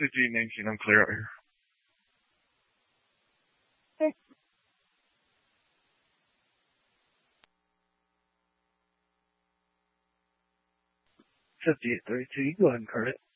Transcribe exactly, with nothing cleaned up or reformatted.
C G nineteen, I'm clear out here. Okay. fifty-eight thirty-two, you go ahead and card it.